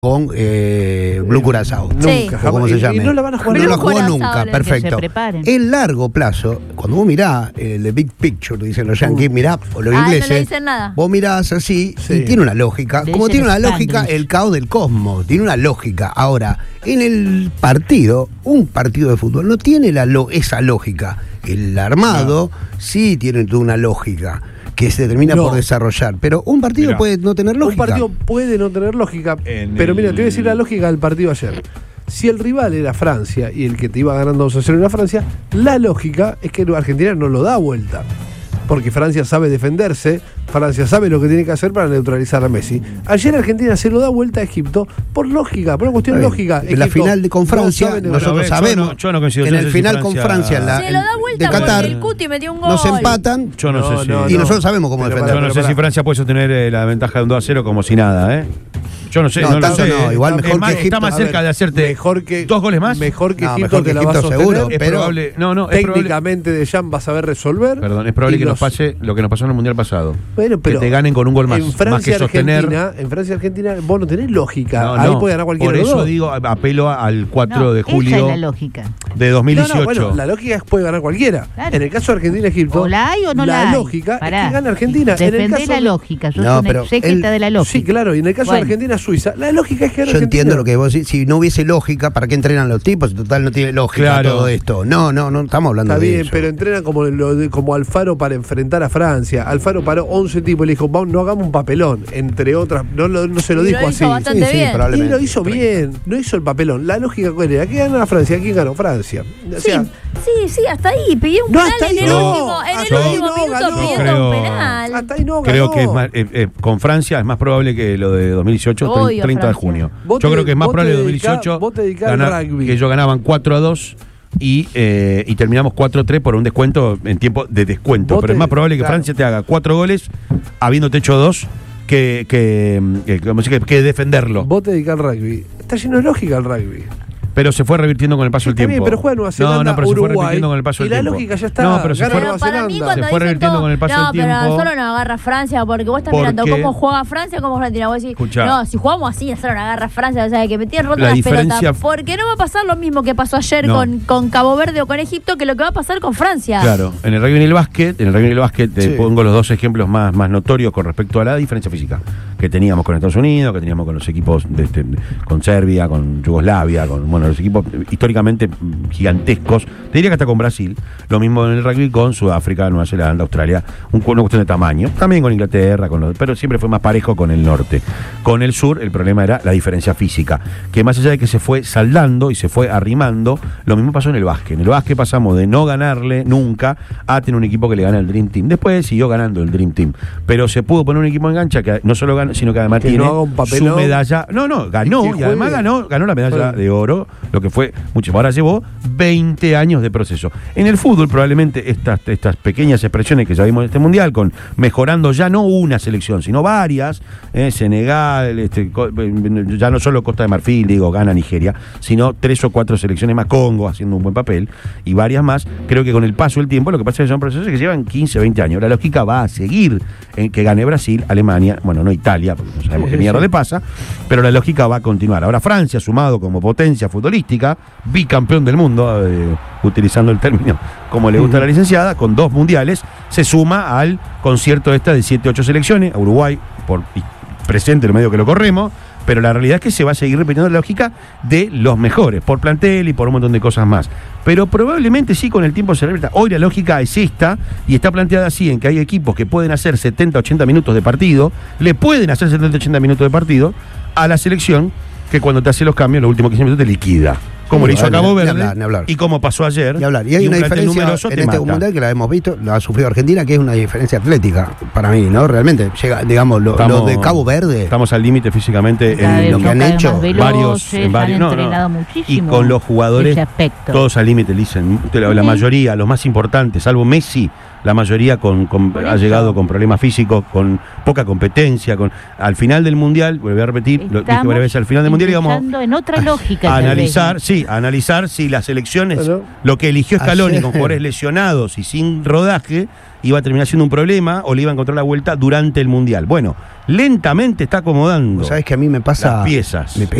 con Blue Curazao. Nunca, o como se llame. Y no la van a jugar. No la jugó Curazao, nunca, que perfecto. En largo plazo, cuando vos mirás el big picture, dicen los yankees, mirá, o los ingleses, no le dicen nada. Vos mirás así Sí. y tiene una lógica. Le Como dicen tiene una lógica Spanglish. el caos del cosmos, tiene una lógica. Ahora, en el partido, un partido de fútbol no tiene esa lógica. El armado sí tiene toda una lógica que se termina por desarrollar, pero un partido Mirá. puede no tener lógica. Un partido puede no tener lógica, pero mira, te voy a decir la lógica del partido ayer. Si el rival era Francia y el que te iba ganando 2-0 era Francia, la lógica es que Argentina no lo da vuelta. Porque Francia sabe defenderse, Francia sabe lo que tiene que hacer para neutralizar a Messi. Ayer Argentina se lo da vuelta a Egipto por lógica, por una cuestión lógica. En la final con Francia, nosotros sabemos, yo no coincido. en el final con Francia, Se lo da vuelta de Qatar, porque el Cuti metió un gol. nos empatan. Yo no sé si. Y nosotros sabemos cómo Pero defender. Yo no sé si Francia puede sostener la ventaja de un 2-0 como si nada, ¿eh? Yo no sé, No, no lo tanto sé. no, igual mejor Es más, que Egipto. Está más A cerca ver, de hacerte mejor que, 2 goles más. Mejor que No, Egipto mejor te que la va a Egipto sostener. seguro, Es pero probable. Es probable. Técnicamente Deschamps va a saber resolver. Perdón, es probable Y que nos pase lo que nos pasó en el Mundial pasado. Bueno, pero que te ganen con un gol más. En Más Francia, que sostener. en Francia, Argentina, vos no tenés lógica. No, Ahí no. puede ganar cualquiera Por de los eso dos. digo, apelo al 4 No, de julio esa es la lógica. de 2018. No, bueno, la lógica es que puede ganar cualquiera. Claro. En el caso de Argentina-Egipto, O la hay o no la hay. lógica Pará. es que gana Argentina. En el Defendé caso la de- lógica, sos No, un pero exégeta de la lógica. Sí, claro, y en el caso de Bueno. Argentina-Suiza, la lógica es que gana Yo Argentina. entiendo lo que vos decís. Si no hubiese lógica, ¿para qué entrenan los tipos? Total, no tiene lógica Claro. todo esto. No estamos hablando Está de bien, eso. pero entrenan como Alfaro para enfrentar a Francia. Alfaro paró 11 tipos y le dijo, vamos, no hagamos un papelón, entre otras. No se lo Y dijo lo así. hizo bastante Sí, bien. Y probablemente. lo hizo bien, no hizo el papelón. La lógica cuál era, ¿quién ganó a Francia? ¿Quién ganó Francia? O sea, Sí, hasta ahí. Pidió un No, penal hasta ahí en el no. último Hasta ahí no minuto ganó. pidiendo Creo- un penal. hasta ahí no Creo ganó. que es más, con Francia es más probable que lo de 2018, Odio 30 de Francia. junio. Vos Yo te- creo que es más vos probable te de dedicás- 2018 vos te dedicás al rugby. que ellos ganaban 4-2 y terminamos 4-3 por un descuento en tiempo de descuento. Vos Pero es te- más probable que claro. Francia te haga 4 goles habiéndote hecho 2 que defenderlo. Vos te dedicás al rugby. Está lleno de lógica el rugby. Pero se fue revirtiendo con el paso del Está tiempo. bien, pero juega Nueva Zelanda, pero se fue Uruguay, revirtiendo con el paso y del la tiempo. lógica ya está. No, pero se Gana fue, Nueva Pero para mí Zelanda. cuando Se fue dicen revirtiendo todo, con el paso no, del tiempo. pero solo no agarra Francia porque vos estás mirando Porque- cómo juega Francia, cómo juega Argentina. Vos decís, Escuchá. no, si jugamos así, solo no agarra Francia, o sea, que me tienen rotas La las diferencia- pelotas. Porque no va a pasar lo mismo que pasó ayer No. con Cabo Verde o con Egipto, que lo que va a pasar con Francia. Claro, en el rugby y en el básquet, te Sí. pongo los dos ejemplos más notorios con respecto a la diferencia física que teníamos con Estados Unidos, que teníamos con los equipos con Serbia, con Yugoslavia, con los equipos históricamente gigantescos. Te diría que hasta con Brasil. Lo mismo en el rugby con Sudáfrica, Nueva Zelanda, Australia. Una cuestión de tamaño. También con Inglaterra, pero siempre fue más parejo con el norte. Con el sur, el problema era la diferencia física, que más allá de que se fue saldando y se fue arrimando, lo mismo pasó en el básquet. En el básquet pasamos de no ganarle nunca a tener un equipo que le gana al Dream Team. Después siguió ganando el Dream Team. Pero se pudo poner un equipo en cancha que no solo gana, sino que además Que tiene no haga un su papelón. medalla. No, ganó. Y que Y además juegue. ganó la medalla Juegue. de oro, lo que fue mucho. Ahora llevó 20 años de proceso. En el fútbol, probablemente estas pequeñas expresiones que ya vimos en este mundial, con mejorando ya no una selección, sino varias, Senegal, ya no solo Costa de Marfil, Ghana, Nigeria, sino 3 o 4 selecciones más, Congo haciendo un buen papel, y varias más. Creo que con el paso del tiempo, lo que pasa es que son procesos que llevan 15, 20 años. La lógica va a seguir en que gane Brasil, Alemania, bueno, no Italia, porque no sabemos qué mierda le pasa, pero la lógica va a continuar. Ahora Francia, sumado como potencia futbolística, bicampeón del mundo, utilizando el término como le gusta a la licenciada, con 2 mundiales, se suma al concierto de 7, 8 selecciones, a Uruguay, presente en el medio que lo corremos, pero la realidad es que se va a seguir repitiendo la lógica de los mejores, por plantel y por un montón de cosas más. Pero probablemente sí con el tiempo se repita. Hoy la lógica es esta, y está planteada así, en que hay equipos que pueden hacer 70, 80 minutos de partido, le pueden hacer 70, 80 minutos de partido a la selección que cuando te hace los cambios, los últimos 15 minutos te liquida. Como le hizo a Cabo Verde, ni hablar. y como pasó ayer. Ni hablar. Y hay un una plantel diferencia numeroso en te este mata. mundial que la hemos visto, la ha sufrido Argentina, que es una diferencia atlética para mí, ¿no? Realmente, llega, digamos, los de Cabo Verde. Estamos al límite físicamente lo que han hecho, en varios, han entrenado muchísimo. Y con los jugadores, ese aspecto. todos al límite, dicen. La mayoría, los más importantes, salvo Messi, la mayoría ha llegado con problemas físicos, con poca competencia. Al final del mundial, volví a repetir, lo dije varias veces, al final del mundial íbamos en otra lógica. a analizar, sí, Sí, a analizar si las elecciones, Bueno. lo que eligió Scaloni Ayer. con jugadores lesionados y sin rodaje, iba a terminar siendo un problema o le iba a encontrar la vuelta durante el Mundial. Bueno, lentamente está acomodando ¿Sabes que a mí me pasa? las piezas.